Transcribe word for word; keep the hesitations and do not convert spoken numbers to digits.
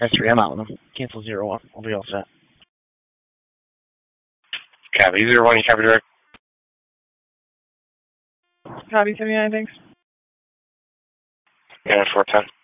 That's three. I'm out with them. Cancel zero one. I'll be all set. Copy zero one. You copy direct. Copy seventy-nine. Thanks. Yeah, four ten.